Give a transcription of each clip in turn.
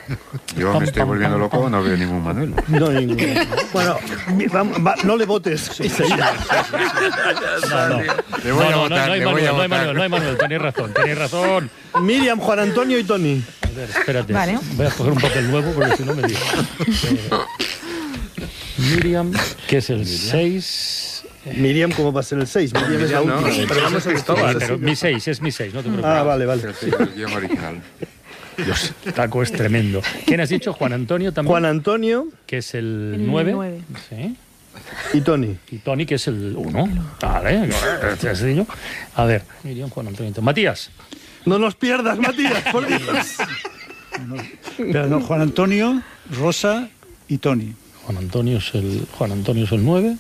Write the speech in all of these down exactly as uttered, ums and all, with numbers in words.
Yo me estoy volviendo loco, no veo ningún Manuel. No, ninguno. Bueno, va, va, no le votes. Sí, sí. No, no. Le voy no, a no, votar, no hay le Manuel, voy a no hay votar. Manuel, no hay Manuel, tenéis razón, tenéis razón. Miriam, Juan Antonio y Tony. A ver, espérate. Vale. Voy a coger un papel nuevo porque si no me digo. Eh, Miriam, que es el seis. Miriam, ¿cómo va a ser el seis? Miriam es la No, última. el Pero vamos seis a es Cristóbal. Pero mi seis, es mi seis, no te preocupes. Ah, vale, vale. Sí, el guión original. Dios, Taco es tremendo. ¿Quién has dicho? Juan Antonio también. Juan Antonio Que es el El nueve. nueve. Sí. y Tony. Y Tony, que es el uno. Vale, este es el niño. A ver, Miriam, Juan Antonio. Matías. No nos pierdas, Matías, por Dios. Pero no, Juan Antonio, Rosa y Tony. Juan Antonio es el, Juan Antonio es el nueve.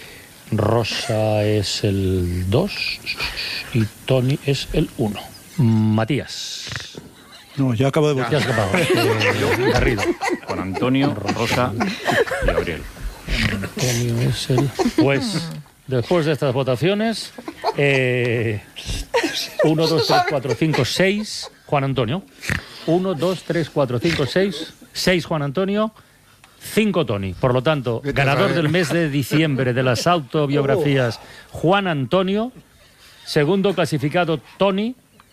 Rosa es el dos. Y Tony es el uno. Matías. No, yo acabo de ¿Qué votar. has escapado? Eh, Garrido. Juan Antonio, Rosa y Gabriel. Antonio es el... Pues, después de estas votaciones, eh, uno, dos, tres, cuatro, cinco, seis, Juan Antonio. uno, dos, tres, cuatro, cinco, seis, seis Juan Antonio, cinco Tony. Por lo tanto, ganador del mes de diciembre de las autobiografías, Juan Antonio. Segundo clasificado, Tony.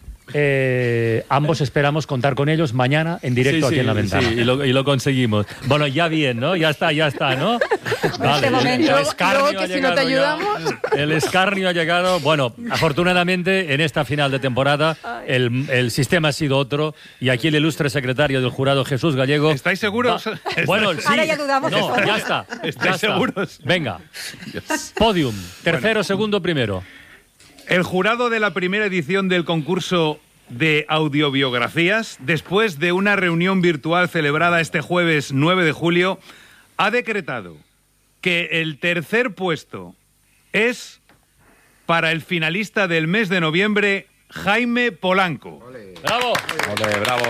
Eh, ambos esperamos contar con ellos mañana en directo Sí, aquí en La sí, Ventana. sí, y, lo, y lo conseguimos. Bueno, ya bien, ¿no? Ya está, ya está, ¿no? Este momento, el escarnio luego que ha si no te llegado ya. ayudamos. El escarnio ha llegado. Bueno, afortunadamente en esta final de temporada el, el sistema ha sido otro y aquí el ilustre secretario del jurado, Jesús Gallego. ¿Estáis seguros? va- Bueno, sí. Ahora ya dudamos. No, ya está. ya ¿Estáis está. seguros? Venga. Podium. Tercero, segundo, primero. El jurado de la primera edición del concurso de audiobiografías, después de una reunión virtual celebrada este jueves nueve de julio, ha decretado que el tercer puesto es para el finalista del mes de noviembre, Jaime Polanco. ¡Bravo! Ole, bravo.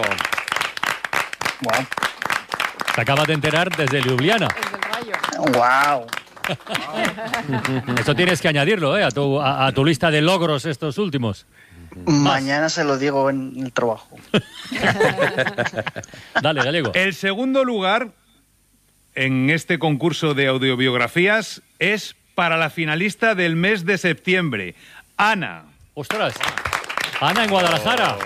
Te acabas de enterar desde Ljubljana. ¡Wow! Esto tienes que añadirlo, ¿eh? A tu, a, a tu lista de logros estos últimos. Mañana se lo digo en el trabajo. Dale, Gallego. El segundo lugar en este concurso de audiobiografías es para la finalista del mes de septiembre, Ana. ¡Ostras! Ana en Guadalajara.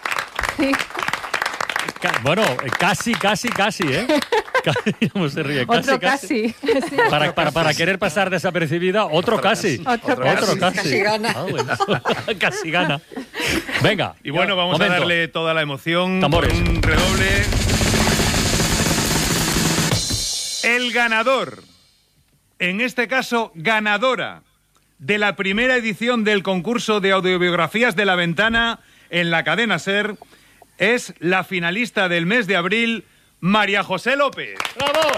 Ca- Bueno, casi, casi, casi, ¿eh? Casi, ¿cómo se ríe? Casi, Otro casi. Sí. Para, para, para querer pasar desapercibida, otro casi. Otro Otro casi. casi. Casi gana. Ah, bueno. Casi gana. Venga. Y bueno, vamos momento. a darle toda la emoción. Tambores. Con un redoble. El ganador, en este caso ganadora, de la primera edición del concurso de audiobiografías de La Ventana en la cadena SER, es la finalista del mes de abril, María José López. ¡Bravo!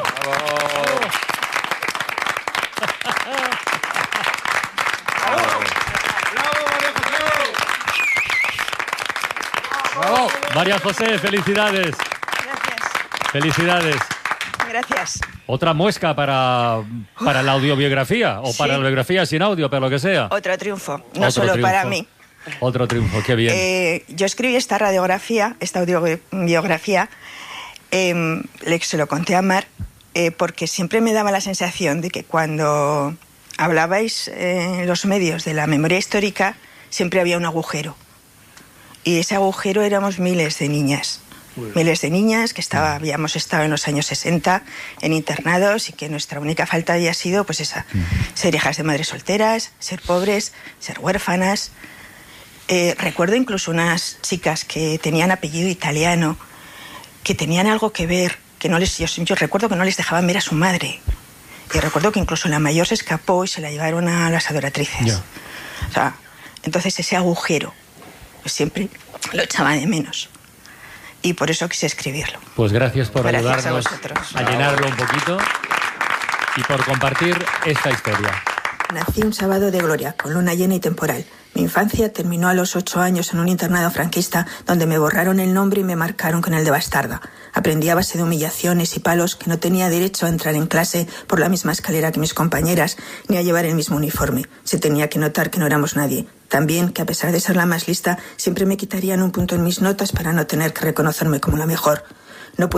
¡Bravo, María José, felicidades. Gracias. Felicidades. Gracias. Otra muesca para, para la audiobiografía o Sí. para la biografía sin audio, pero lo que sea. Otro triunfo, no Otro solo triunfo. para mí. Otro triunfo, qué bien. Eh, yo escribí esta radiografía, esta audiobiografía, eh, le, se lo conté a Mar, eh, porque siempre me daba la sensación de que cuando hablabais eh, en los medios de la memoria histórica, siempre había un agujero. Y ese agujero éramos miles de niñas. Miles de niñas que estaba, habíamos estado en los años sesenta en internados y que nuestra única falta había sido pues esa, ser hijas de madres solteras, ser pobres, ser huérfanas. Eh, recuerdo incluso unas chicas que tenían apellido italiano, que tenían algo que ver, que no les, yo, yo recuerdo que no les dejaban ver a su madre. Y recuerdo que incluso la mayor se escapó y se la llevaron a las adoratrices. Ya. O sea, entonces ese agujero pues siempre lo echaba de menos. Y por eso quise escribirlo. Pues gracias por Gracias a ayudarnos vosotros. a llenarlo un poquito y por compartir esta historia. Nací un sábado de gloria, con luna llena y temporal. Mi infancia terminó a los ocho años en un internado franquista donde me borraron el nombre y me marcaron con el de bastarda. Aprendí a base de humillaciones y palos que no tenía derecho a entrar en clase por la misma escalera que mis compañeras ni a llevar el mismo uniforme. Se tenía que notar que no éramos nadie. También que a pesar de ser la más lista, siempre me quitarían un punto en mis notas para no tener que reconocerme como la mejor.